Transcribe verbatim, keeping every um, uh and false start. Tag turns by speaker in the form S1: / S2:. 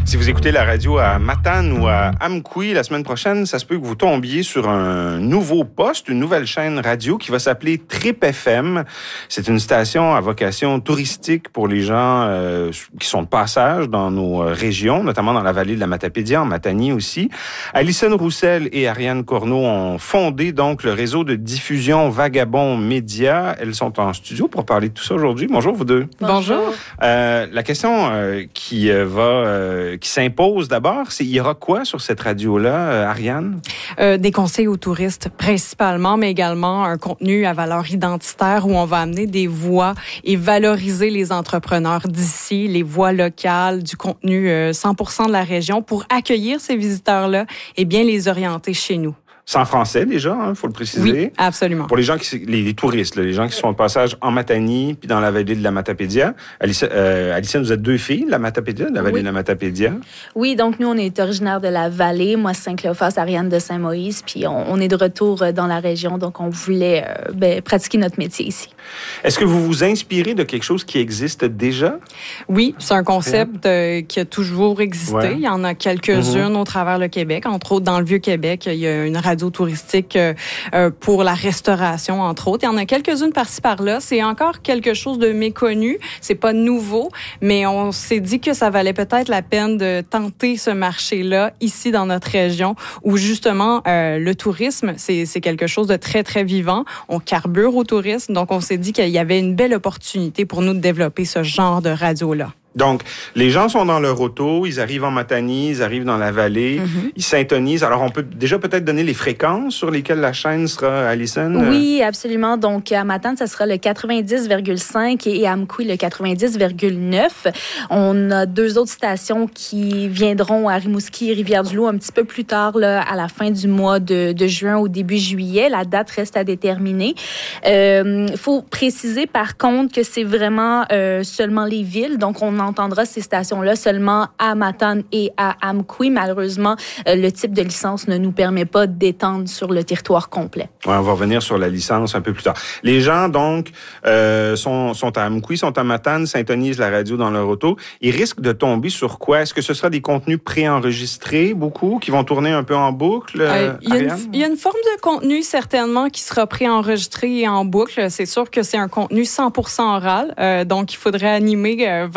S1: Si vous écoutez la radio à Matane ou à Amqui la semaine prochaine, ça se peut que vous tombiez sur un nouveau poste, une nouvelle chaîne radio qui va s'appeler Trip F M. C'est une station à vocation touristique pour les gens euh, qui sont de passage dans nos régions, notamment dans la vallée de la Matapédia, en Matanie aussi. Alison Roussel et Ariane Corneau ont fondé donc le réseau de diffusion Vagabond Média. Elles sont en studio pour parler de tout ça aujourd'hui. Bonjour vous deux.
S2: Bonjour.
S1: Euh, la question euh, qui euh, va... Euh, qui s'impose d'abord, c'est il y aura quoi sur cette radio-là, euh, Ariane?
S2: Euh, des conseils aux touristes principalement, mais également un contenu à valeur identitaire où on va amener des voix et valoriser les entrepreneurs d'ici, les voix locales, du contenu euh, cent pour cent de la région pour accueillir ces visiteurs-là et bien les orienter chez nous.
S1: C'est en français déjà, il hein, faut le préciser.
S2: Oui, absolument.
S1: Pour les gens qui, les, les touristes, là, les gens qui sont de passage en Matanie puis dans la vallée de la Matapédia. Alice, euh, Alison, vous êtes deux filles de la Matapédia, de la vallée
S3: oui.
S1: de la Matapédia.
S3: Oui, donc nous, on est originaires de la vallée. Moi, Saint-Cléophas, Ariane de Saint-Moïse. Puis on, on est de retour dans la région, donc on voulait euh, ben, pratiquer notre métier ici.
S1: Est-ce que vous vous inspirez de quelque chose qui existe déjà?
S2: Oui, c'est un concept euh, qui a toujours existé. Ouais. Il y en a quelques-unes mm-hmm. au travers le Québec. Entre autres, dans le Vieux-Québec, il y a une radio touristique euh, pour la restauration, entre autres. Il y en a quelques-unes par-ci, par-là. C'est encore quelque chose de méconnu. C'est pas nouveau, mais on s'est dit que ça valait peut-être la peine de tenter ce marché-là ici dans notre région où justement euh, le tourisme, c'est, c'est quelque chose de très, très vivant. On carbure au tourisme, donc on s'est dit qu'il y avait une belle opportunité pour nous de développer ce genre de radio-là.
S1: Donc, les gens sont dans leur auto, ils arrivent en Matanie, ils arrivent dans la vallée, mm-hmm. ils s'intonisent. Alors, on peut déjà peut-être donner les fréquences sur lesquelles la chaîne sera, Alison?
S3: Oui, absolument. Donc, à Matane, ça sera le quatre-vingt-dix virgule cinq et à Amqui, le quatre-vingt-dix virgule neuf. On a deux autres stations qui viendront à Rimouski et Rivière-du-Loup un petit peu plus tard, là, à la fin du mois de, de juin au début juillet. La date reste à déterminer. Il euh, faut préciser, par contre, que c'est vraiment euh, seulement les villes. Donc, on entendra ces stations-là seulement à Matane et à Amqui. Malheureusement, euh, le type de licence ne nous permet pas d'étendre sur le territoire complet.
S1: Ouais, on va revenir sur la licence un peu plus tard. Les gens, donc, euh, sont, sont à Amqui, sont à Matane, s'intonisent la radio dans leur auto. Ils risquent de tomber sur quoi? Est-ce que ce sera des contenus préenregistrés, beaucoup, qui vont tourner un peu en boucle, euh,
S2: il, y a une, il y a une forme de contenu, certainement, qui sera préenregistré et en boucle. C'est sûr que c'est un contenu cent pour cent oral, euh, donc il faudrait animer euh,